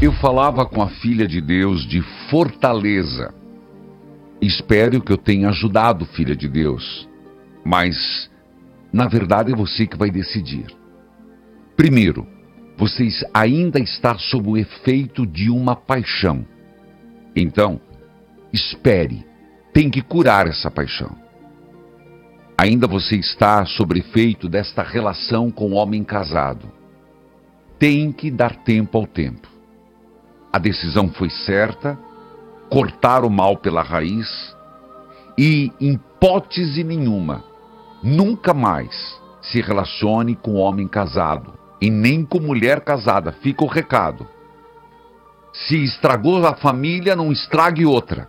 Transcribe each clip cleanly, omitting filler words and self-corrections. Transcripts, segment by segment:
Eu falava com a filha de Deus de Fortaleza. Espero que eu tenha ajudado, filha de Deus. Mas, na verdade, é você que vai decidir. Primeiro, você ainda está sob o efeito de uma paixão. Então, espere. Tem que curar essa paixão. Ainda você está sob efeito desta relação com o homem casado. Tem que dar tempo ao tempo. A decisão foi certa, cortar o mal pela raiz e, em hipótese nenhuma, nunca mais se relacione com homem casado e nem com mulher casada. Fica o recado. Se estragou a família, não estrague outra.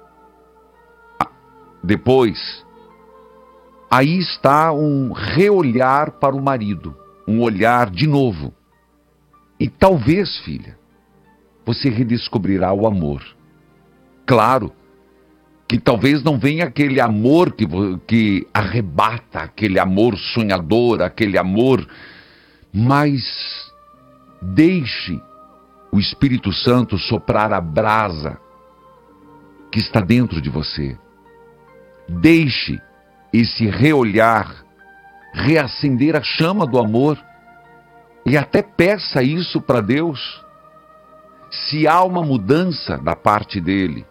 Depois, aí está um reolhar para o marido, um olhar de novo. E talvez, filha, você redescobrirá o amor. Claro que talvez não venha aquele amor que arrebata, aquele amor sonhador, aquele amor, mas deixe o Espírito Santo soprar a brasa que está dentro de você. Deixe esse reolhar reacender a chama do amor e até peça isso para Deus. Se há uma mudança da parte dele,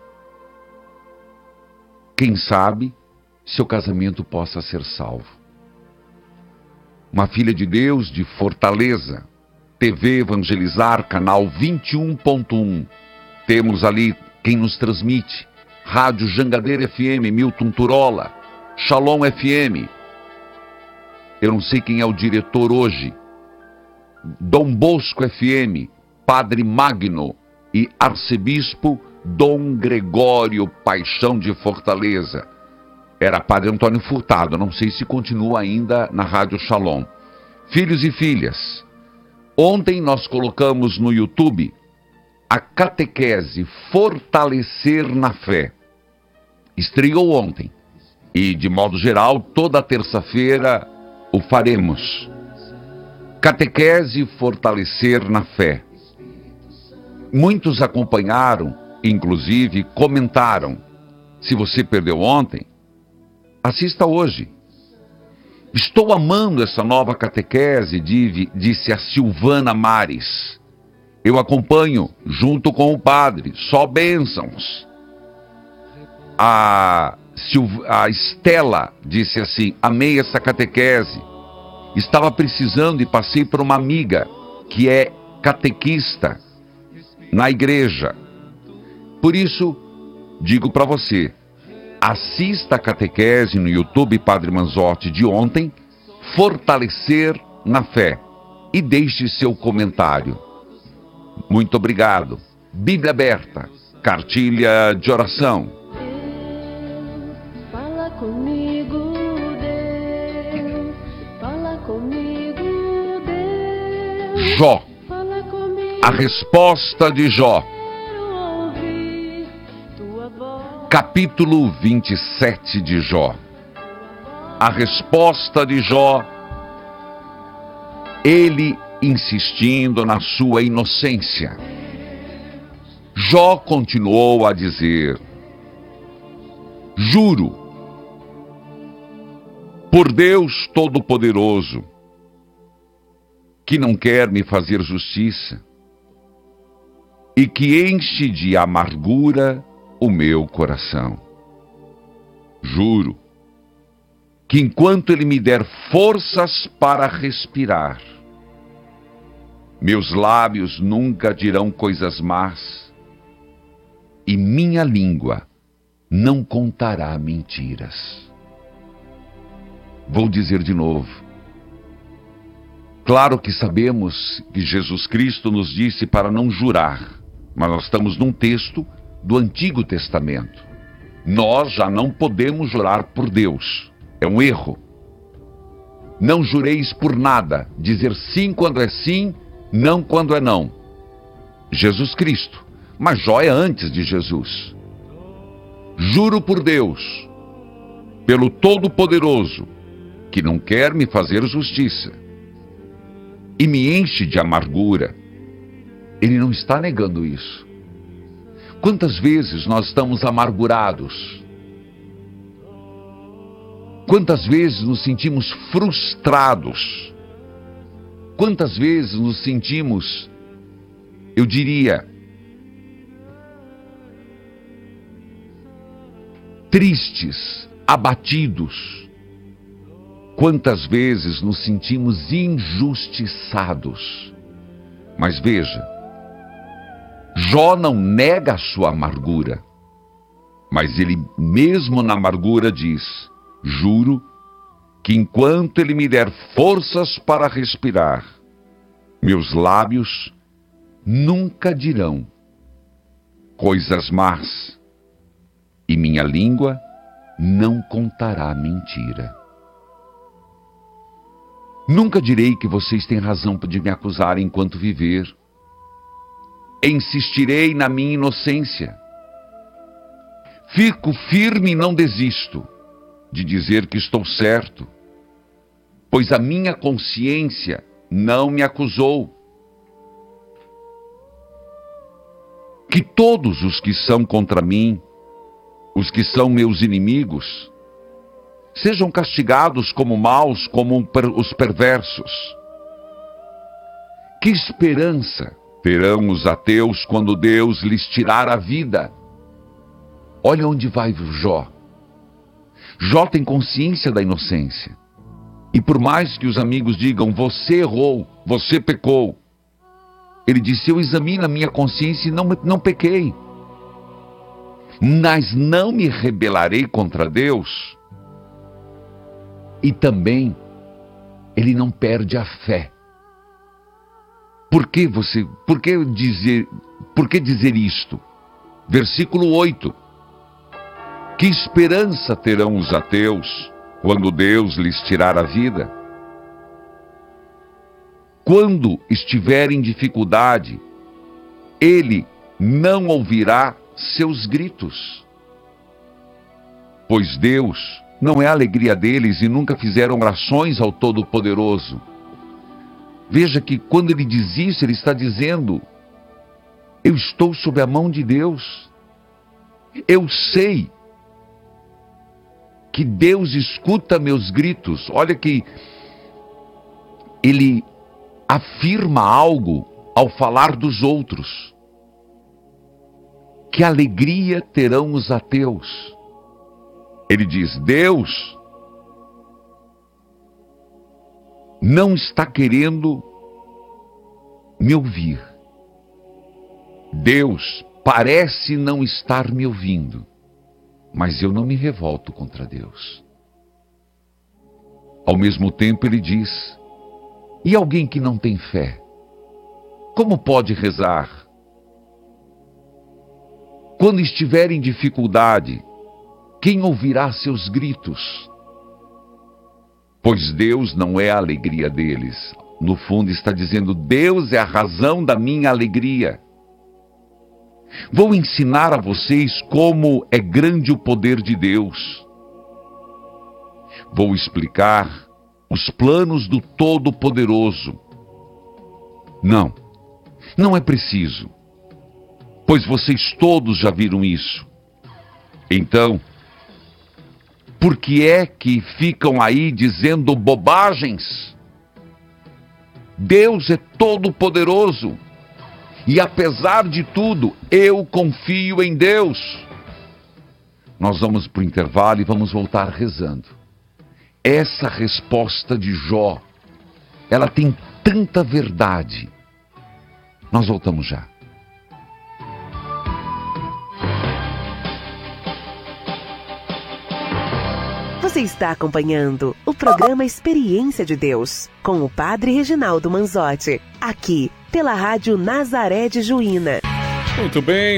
quem sabe seu casamento possa ser salvo. Uma filha de Deus de Fortaleza, TV Evangelizar, canal 21.1. Temos ali quem nos transmite. Rádio Jangadeira FM, Milton Turola, Shalom FM. Eu não sei quem é o diretor hoje. Dom Bosco FM, Padre Magno e Arcebispo Dom Gregório Paixão de Fortaleza. Era Padre Antônio Furtado, não sei se continua ainda na Rádio Shalom. Filhos e filhas, ontem nós colocamos no YouTube a catequese Fortalecer na Fé. Estreou ontem e, de modo geral, toda terça-feira o faremos. Catequese Fortalecer na Fé. Muitos acompanharam, inclusive comentaram. Se você perdeu ontem, assista hoje. Estou amando essa nova catequese, disse a Silvana Mares. Eu acompanho junto com o padre, só bênçãos. A Estela disse assim: amei essa catequese. Estava precisando e passei por uma amiga que é catequista na igreja. Por isso, digo para você, assista a catequese no YouTube Padre Manzotti de ontem, Fortalecer na Fé, e deixe seu comentário. Muito obrigado. Bíblia aberta, cartilha de oração. Fala comigo, Deus. Fala comigo, Deus. Jó. Fala comigo. A resposta de Jó. Quero ouvir tua voz. Capítulo 27 de Jó. A resposta de Jó. Ele insistindo na sua inocência. Jó continuou a dizer: juro, por Deus Todo-Poderoso, que não quer me fazer justiça e que enche de amargura o meu coração. Juro que enquanto Ele me der forças para respirar, meus lábios nunca dirão coisas más e minha língua não contará mentiras. Vou dizer de novo. Claro que sabemos que Jesus Cristo nos disse para não jurar, mas nós estamos num texto do Antigo Testamento. Nós já não podemos jurar por Deus. É um erro. Não jureis por nada. Dizer sim quando é sim, não quando é não. Jesus Cristo. Mas Jó é antes de Jesus. Juro por Deus, pelo Todo-Poderoso, que não quer me fazer justiça e me enche de amargura. Ele não está negando isso. Quantas vezes nós estamos amargurados? Quantas vezes nos sentimos frustrados? Quantas vezes nos sentimos, eu diria, tristes, abatidos? Quantas vezes nos sentimos injustiçados? Mas veja, Jó não nega a sua amargura, mas ele mesmo na amargura diz: juro que enquanto ele me der forças para respirar, meus lábios nunca dirão coisas más, e minha língua não contará mentira. Nunca direi que vocês têm razão de me acusar enquanto viver. Insistirei na minha inocência. Fico firme e não desisto de dizer que estou certo, pois a minha consciência não me acusou. Que todos os que são contra mim, os que são meus inimigos, sejam castigados como maus, como os perversos. Que esperança terão os ateus quando Deus lhes tirar a vida? Olha onde vai Jó. Jó tem consciência da inocência. E por mais que os amigos digam: você errou, você pecou, ele disse: eu examino a minha consciência e não pequei. Mas não me rebelarei contra Deus. E também, ele não perde a fé. Por que dizer isto? Versículo 8. Que esperança terão os ateus quando Deus lhes tirar a vida? Quando estiver em dificuldade, ele não ouvirá seus gritos. Pois Deus não é a alegria deles e nunca fizeram orações ao Todo-Poderoso. Veja que quando ele diz isso, ele está dizendo: eu estou sob a mão de Deus. Eu sei que Deus escuta meus gritos. Olha que ele afirma algo ao falar dos outros. Que alegria terão os ateus. Ele diz: Deus não está querendo me ouvir. Deus parece não estar me ouvindo, mas eu não me revolto contra Deus. Ao mesmo tempo ele diz: e alguém que não tem fé, como pode rezar? Quando estiver em dificuldade, quem ouvirá seus gritos? Pois Deus não é a alegria deles. No fundo está dizendo: Deus é a razão da minha alegria. Vou ensinar a vocês como é grande o poder de Deus. Vou explicar os planos do Todo-Poderoso. Não é preciso, pois vocês todos já viram isso. Então, por que é que ficam aí dizendo bobagens? Deus é todo-poderoso. E apesar de tudo, eu confio em Deus. Nós vamos para o intervalo e vamos voltar rezando. Essa resposta de Jó, ela tem tanta verdade. Nós voltamos já. Você está acompanhando o programa Experiência de Deus, com o Padre Reginaldo Manzotti, aqui pela Rádio Nazaré de Juína. Muito bem,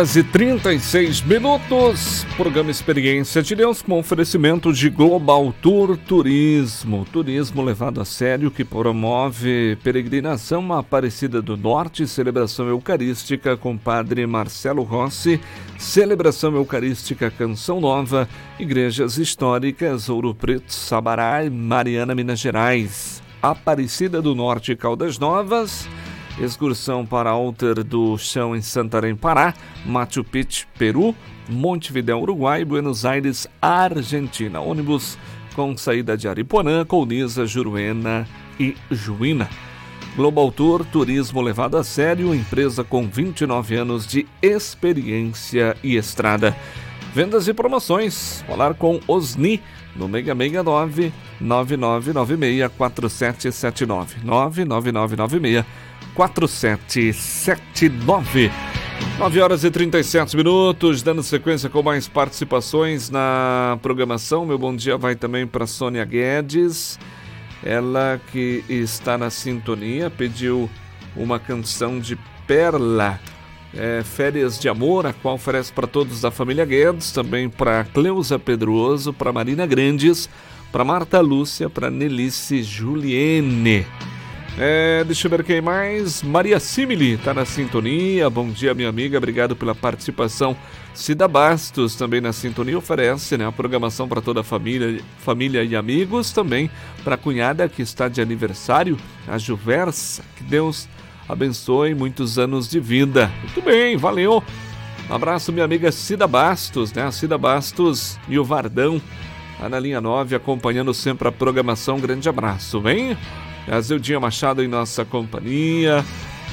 9h36, programa Experiência de Deus com oferecimento de Global Tour Turismo. Turismo levado a sério que promove peregrinação à Aparecida do Norte, celebração eucarística com Padre Marcelo Rossi, celebração eucarística Canção Nova, igrejas históricas Ouro Preto, Sabará e Mariana, Minas Gerais. Aparecida do Norte, Caldas Novas, Excursão para Alter do Chão em Santarém, Pará, Machu Picchu, Peru, Montevidéu, Uruguai, Buenos Aires, Argentina. Ônibus com saída de Aripuanã, Colniza, Juruena e Juína. Global Tour, turismo levado a sério, empresa com 29 anos de experiência e estrada. Vendas e promoções, falar com Osni no 669 9996 4779 99996 4779. 9 horas e 37 minutos, dando sequência com mais participações na programação. Meu bom dia vai também para Sônia Guedes, ela que está na sintonia, pediu uma canção de Perla, Férias de Amor, a qual oferece para todos da família Guedes, também para Cleusa Pedroso, para Marina Grandes, para Marta Lúcia, para Nelice Juliene. Deixa eu ver quem mais. Maria Simile está na sintonia. Bom dia, minha amiga, obrigado pela participação. Cida Bastos também na sintonia, oferece a programação para toda a família e amigos, também para a cunhada que está de aniversário, a Juversa. Que Deus abençoe, muitos anos de vida. Muito bem, valeu. Um abraço, minha amiga Cida Bastos, A Cida Bastos e o Vardão lá na linha 9, acompanhando sempre a programação. Um grande abraço, vem? A Zeldinha Machado em nossa companhia.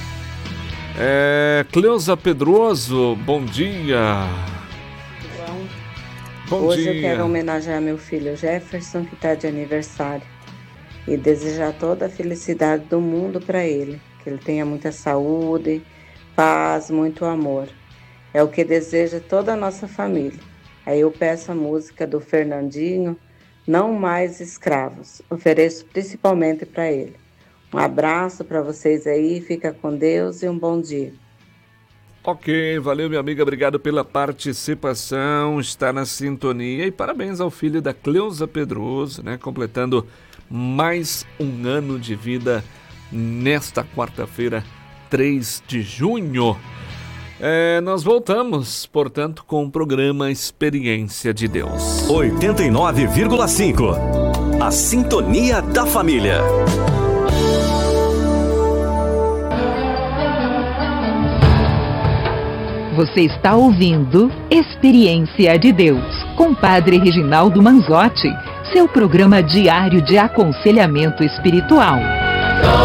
Cleusa Pedroso, bom dia. Bom Hoje dia. Eu quero homenagear meu filho Jefferson, que está de aniversário, e desejar toda a felicidade do mundo para ele. Que ele tenha muita saúde, paz, muito amor. É o que deseja toda a nossa família. Aí eu peço a música do Fernandinho, Não Mais Escravos. Ofereço principalmente para ele. Um abraço para vocês aí, fica com Deus e um bom dia. Ok, valeu, minha amiga, obrigado pela participação, está na sintonia e parabéns ao filho da Cleusa Pedroso, completando mais um ano de vida nesta quarta-feira, 3 de junho. Nós voltamos, portanto, com o programa Experiência de Deus. 89,5. A Sintonia da Família. Você está ouvindo Experiência de Deus, com Padre Reginaldo Manzotti, seu programa diário de aconselhamento espiritual.